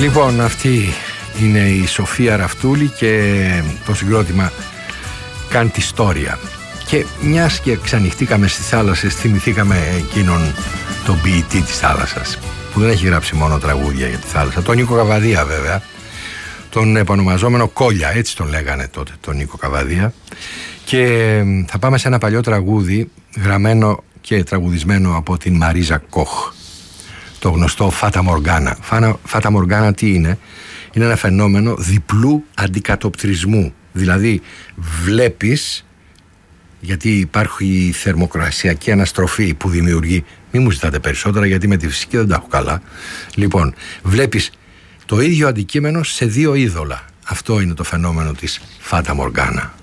Λοιπόν, αυτή είναι η Σοφία Ραφτούλη και το συγκρότημα Κάνει τη Στόρια. Και μιας και ξανυχτήκαμε στις θάλασσες, θυμηθήκαμε εκείνον τον ποιητή της θάλασσας, που δεν έχει γράψει μόνο τραγούδια για τη θάλασσα, τον Νίκο Καβαδία βέβαια, τον επωνομαζόμενο Κόλια, έτσι τον λέγανε τότε, τον Νίκο Καβαδία. Και θα πάμε σε ένα παλιό τραγούδι γραμμένο και τραγουδισμένο από την Μαρίζα Κοχ, το γνωστό Φάτα Μοργάνα. Φάτα Μοργάνα τι είναι? Είναι ένα φαινόμενο διπλού αντικατοπτρισμού. Δηλαδή βλέπεις, γιατί υπάρχει θερμοκρασιακή αναστροφή που δημιουργεί, μην μου ζητάτε περισσότερα γιατί με τη φυσική δεν τα έχω καλά. Λοιπόν, βλέπεις το ίδιο αντικείμενο σε δύο είδωλα. Αυτό είναι το φαινόμενο της Φάτα Μοργάνα.